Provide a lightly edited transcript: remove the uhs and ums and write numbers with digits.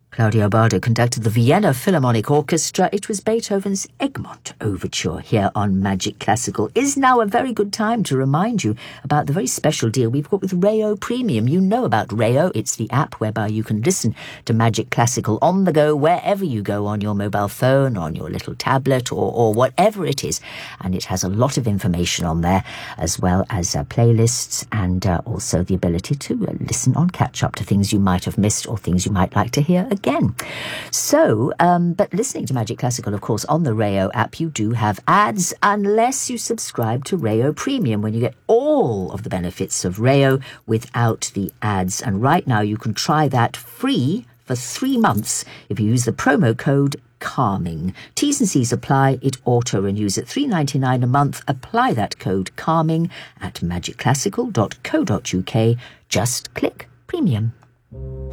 Claudio Bardo conducted the Vienna Philharmonic Orchestra. It was Beethoven's Egmont Overture here on Magic Classical. Is now a very good time to remind you about the very special deal we've got with Rayo Premium. You know about Rayo. It's the app whereby you can listen to Magic Classical on the go, wherever you go, on your mobile phone, on your little tablet, or whatever it is. And it has a lot of information on there, as well as playlists, and also the ability to listen on catch-up to things you might have missed or things you might like to hear again. So, but listening to Magic Classical, of course, on the Rayo app, you do have ads unless you subscribe to Rayo Premium, when you get all of the benefits of Rayo without the ads. And right now you can try that free for 3 months if you use the promo code CALMING. T's and C's apply. It auto-renews at $3.99 a month. Apply that code CALMING at magicclassical.co.uk. Just click Premium.